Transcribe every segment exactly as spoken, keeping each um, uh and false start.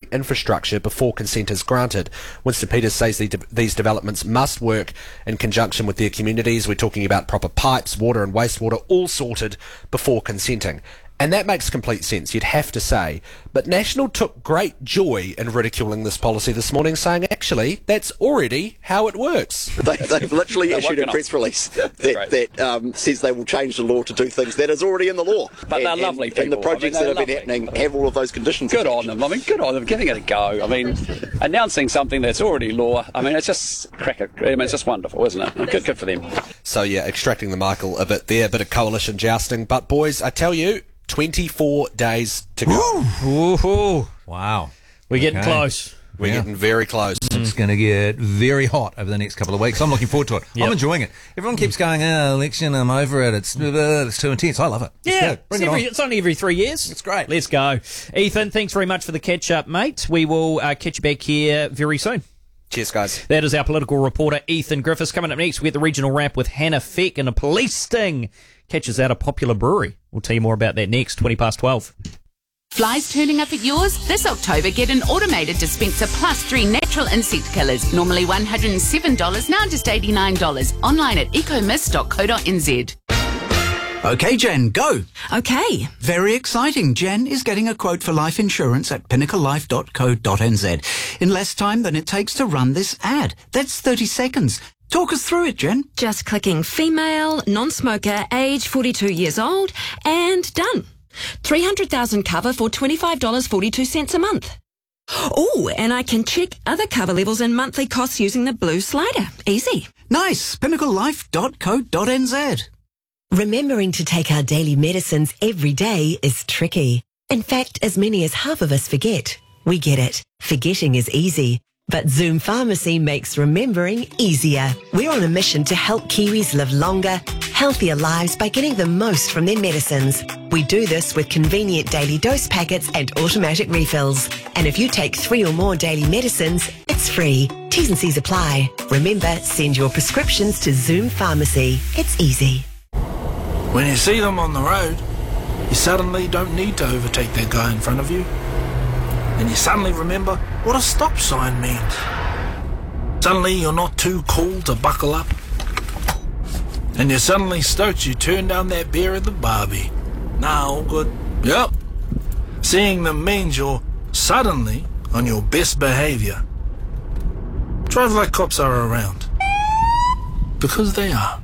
infrastructure before consent is granted. Winston Peters says the de- these developments must work in conjunction with their communities. We're talking about proper pipes, water and wastewater, all sorted before consenting. And that makes complete sense, you'd have to say. But National took great joy in ridiculing this policy this morning, saying, actually, that's already how it works. They, they've literally issued a press release that, that um, says they will change the law to do things that is already in the law. But and, they're lovely and, people. And the projects I mean, that have been happening people. have all of those conditions. Good on them. I mean, good on them, giving it a go. I mean, announcing something that's already law. I mean, it's just crack it. I mean, it's just wonderful, isn't it? Good, good for them. So, yeah, extracting the Michael a bit there, a bit of coalition jousting. But, boys, I tell you, twenty-four days to go. Ooh, ooh. Wow. We're getting Okay. close. We're Yeah. getting very close. It's going to get very hot over the next couple of weeks. I'm looking forward to it. Yep. I'm enjoying it. Everyone keeps going, oh, election, I'm over it. It's, uh, it's too intense. I love it. Let's Yeah, go. it's, Bring it every, on. it's only every three years. It's great. Let's go. Ethan, thanks very much for the catch-up, mate. We will uh, catch you back here very soon. Cheers, guys. That is our political reporter, Ethan Griffiths. Coming up next, we get the regional wrap with Hannah Feck and a police sting catches out a popular brewery. We'll tell you more about that next, twenty past twelve. Flies turning up at yours? This October, get an automated dispenser plus three natural insect killers. Normally one hundred seven dollars, now just eighty-nine dollars. Online at ecomist dot co dot n z. Okay, Jen, go. Okay. Very exciting. Jen is getting a quote for life insurance at pinnacle life dot co dot n z in less time than it takes to run this ad. That's thirty seconds. Talk us through it, Jen. Just clicking female, non-smoker, age forty-two years old, and done. three hundred thousand cover for twenty-five dollars and forty-two cents a month. Oh, and I can check other cover levels and monthly costs using the blue slider. Easy. Nice. pinnacle life dot co dot n z. Remembering to take our daily medicines every day is tricky. In fact, as many as half of us forget. We get it. Forgetting is easy. But Zoom Pharmacy makes remembering easier. We're on a mission to help Kiwis live longer, healthier lives by getting the most from their medicines. We do this with convenient daily dose packets and automatic refills. And if you take three or more daily medicines, it's free. T's and C's apply. Remember, send your prescriptions to Zoom Pharmacy. It's easy. When you see them on the road, you suddenly don't need to overtake that guy in front of you. And you suddenly remember what a stop sign means. Suddenly you're not too cool to buckle up. And you're suddenly stoked you turned down that beer at the Barbie. Nah, all good. Yep. Seeing them means you're suddenly on your best behaviour. Drive like cops are around. Because they are.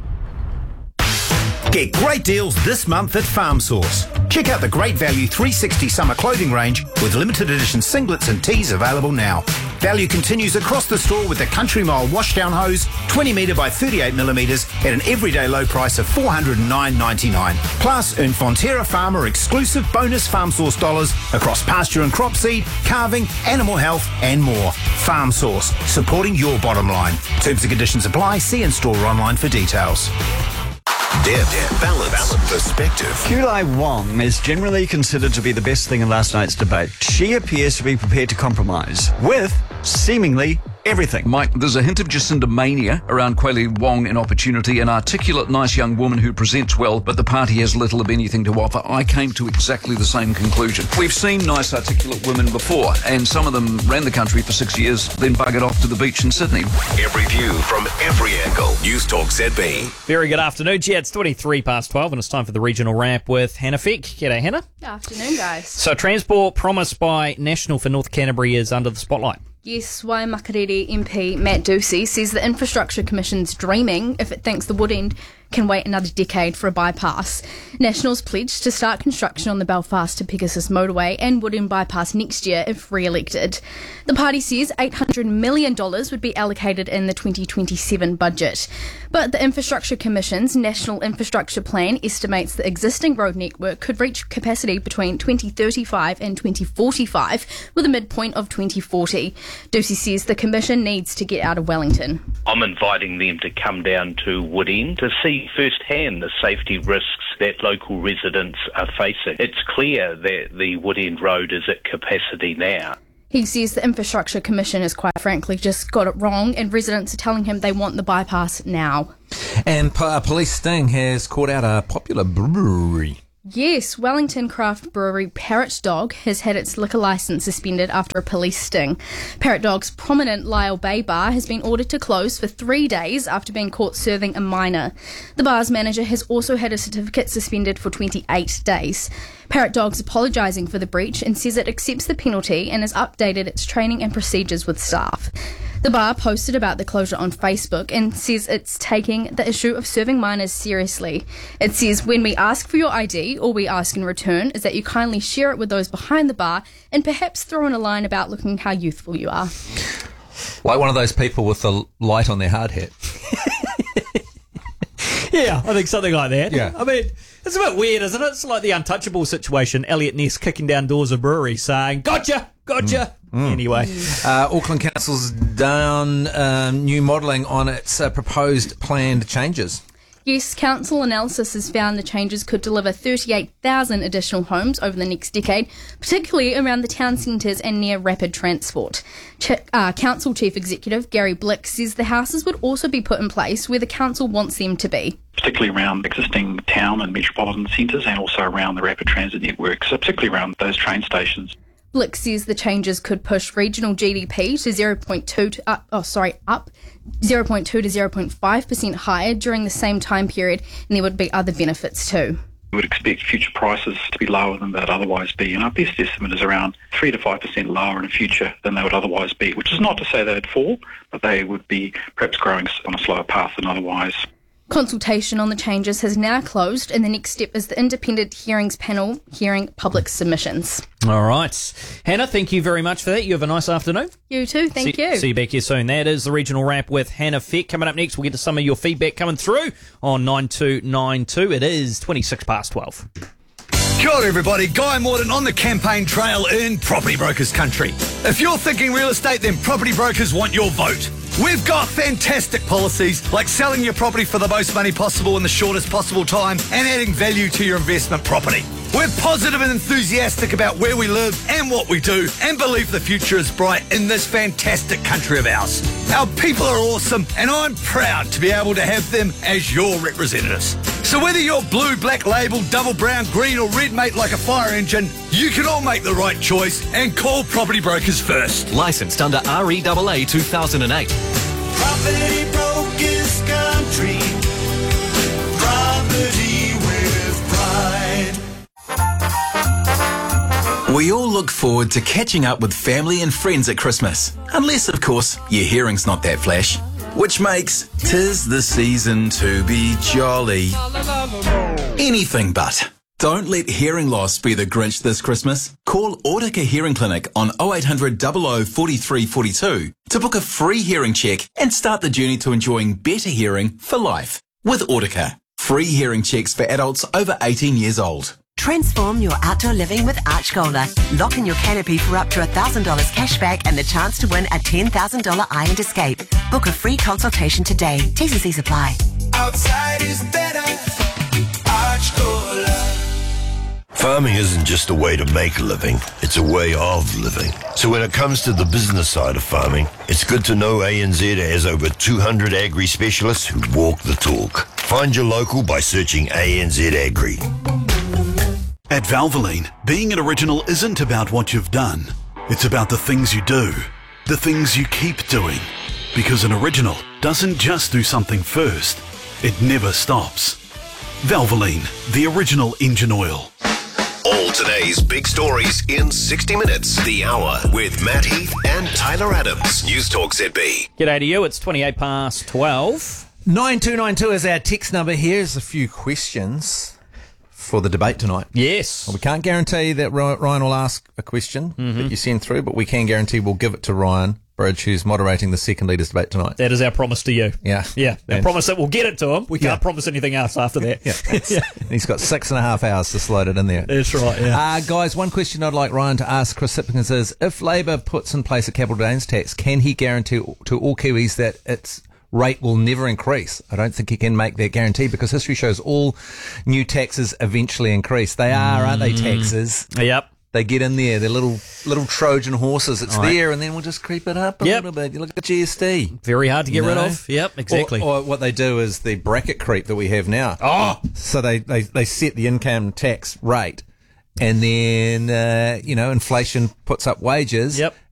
Get great deals this month at Farm Source. Check out the Great Value three sixty summer clothing range with limited edition singlets and tees available now. Value continues across the store with the Country Mile washdown hose, twenty metre by thirty-eight millimetres at an everyday low price of four hundred nine ninety-nine. Plus, earn Fonterra Farmer exclusive bonus Farm Source dollars across pasture and crop seed, calving, animal health and more. Farm Source, supporting your bottom line. Terms and conditions apply. See in-store or online for details. Deb, Deb, balance, perspective. Kulai Wong is generally considered to be the best thing in last night's debate. She appears to be prepared to compromise with, seemingly, everything. Mike, there's a hint of Jacinda mania around Kulai Wong in Opportunity, an articulate, nice young woman who presents well, but the party has little of anything to offer. I came to exactly the same conclusion. We've seen nice, articulate women before, and some of them ran the country for six years, then buggered off to the beach in Sydney. Every view from every angle. News Talk Z B. Very good afternoon. Yeah, it's twenty-three past twelve, and it's time for the regional wrap with Hannah Feck. G'day, Hannah. Good afternoon, guys. So, transport promised by National for North Canterbury is under the spotlight. Yes, Waimakariri M P Matt Ducey says the Infrastructure Commission's dreaming if it thinks the wood end can wait another decade for a bypass. National's pledged to start construction on the Belfast to Pegasus motorway and Wood End bypass next year if re-elected. The party says eight hundred million dollars would be allocated in the twenty twenty-seven budget. But the Infrastructure Commission's National Infrastructure Plan estimates the existing road network could reach capacity between twenty thirty-five and twenty forty-five with a midpoint of twenty forty. Ducey says the Commission needs to get out of Wellington. I'm inviting them to come down to Wood End to see firsthand the safety risks that local residents are facing. It's clear that the Wood End Road is at capacity now. He says the Infrastructure Commission has quite frankly just got it wrong and residents are telling him they want the bypass now. And a police sting has caught out a popular brewery. Yes, Wellington craft brewery Parrot Dog has had its liquor licence suspended after a police sting. Parrot Dog's prominent Lyle Bay bar has been ordered to close for three days after being caught serving a minor. The bar's manager has also had a certificate suspended for twenty-eight days. Parrot Dog's apologising for the breach and says it accepts the penalty and has updated its training and procedures with staff. The bar posted about the closure on Facebook and says it's taking the issue of serving minors seriously. It says, when we ask for your I D, all we ask in return is that you kindly share it with those behind the bar and perhaps throw in a line about looking how youthful you are. Like one of those people with the light on their hard hat. Yeah, I think something like that. Yeah. I mean, it's a bit weird, isn't it? It's like the Untouchable situation. Elliot Ness kicking down doors of breweries saying, gotcha, gotcha. Mm. Anyway. Uh, Auckland Council's done um, new modelling on its uh, proposed planned changes. Yes, council analysis has found the changes could deliver thirty-eight thousand additional homes over the next decade, particularly around the town centres and near rapid transport. Ch- uh, council Chief Executive Gary Blick says the houses would also be put in place where the council wants them to be. Particularly around existing town and metropolitan centres and also around the rapid transit network, so particularly around those train stations. Blick says the changes could push regional G D P to zero point two to up, oh sorry, up zero point two to zero point five percent higher during the same time period, and there would be other benefits too. We would expect future prices to be lower than they'd otherwise be, and our best estimate is around three to five percent lower in the future than they would otherwise be, which is not to say they'd fall, but they would be perhaps growing on a slower path than otherwise. Consultation on the changes has now closed, and the next step is the independent hearings panel hearing public submissions. All right. Hannah, thank you very much for that. You have a nice afternoon. You too, thank see, you. See you back here soon. That is the Regional Wrap with Hannah Feck. Coming up next, we'll get to some of your feedback coming through on nine two nine two. It is twenty-six past twelve. Kia ora everybody, Guy Morton on the campaign trail in Property Brokers Country. If you're thinking real estate, then Property Brokers want your vote. We've got fantastic policies like selling your property for the most money possible in the shortest possible time and adding value to your investment property. We're positive and enthusiastic about where we live and what we do and believe the future is bright in this fantastic country of ours. Our people are awesome and I'm proud to be able to have them as your representatives. So whether you're blue, black label, double brown, green or red mate like a fire engine, you can all make the right choice and call Property Brokers first. Licensed under R E A A two thousand eight. Property Brokers Country. Property with pride. We all look forward to catching up with family and friends at Christmas. Unless, of course, your hearing's not that flash. Which makes tis the season to be jolly. Anything but. Don't let hearing loss be the Grinch this Christmas. Call Audica Hearing Clinic on oh eight hundred, double oh, forty-three forty-two to book a free hearing check and start the journey to enjoying better hearing for life. With Audica, free hearing checks for adults over eighteen years old. Transform your outdoor living with Archgola. Lock in your canopy for up to one thousand dollars cash back and the chance to win a ten thousand dollars Island Escape. Book a free consultation today. T's and C's apply. Outside is better. Archgola. Farming isn't just a way to make a living, it's a way of living. So when it comes to the business side of farming, it's good to know A N Z has over two hundred agri specialists who walk the talk. Find your local by searching A N Z Agri. At Valvoline, being an original isn't about what you've done. It's about the things you do, the things you keep doing. Because an original doesn't just do something first, it never stops. Valvoline, the original engine oil. All today's big stories in sixty minutes. The Hour with Matt Heath and Tyler Adams. News Talk Z B. G'day to you. It's twenty-eight past twelve. nine two nine two is our text number. Here's a few questions for the debate tonight. Yes. Well, we can't guarantee that Ryan will ask a question mm-hmm. that you send through, but we can guarantee we'll give it to Ryan Bridge, who's moderating the second leaders debate tonight. That is our promise to you. Yeah. Yeah. Our and promise that we'll get it to him. We can't yeah. promise anything else after that. Yeah. yeah. And he's got six and a half hours to slide it in there. That's right, yeah. Uh, guys, one question I'd like Ryan to ask Chris Sipkins is, if Labor puts in place a capital gains tax, can he guarantee to all Kiwis that its rate will never increase? I don't think he can make that guarantee because history shows all new taxes eventually increase. They are, mm. aren't they, taxes? Yep. They get in there, they're little little Trojan horses. It's Right. there, and then we'll just creep it up a Yep. little bit. You look at G S T. Very hard to get You rid know? of. Yep, exactly. Or, or what they do is the bracket creep that we have now. Oh! So they, they, they set the income tax rate, and then, uh, you know, inflation puts up wages. Yep.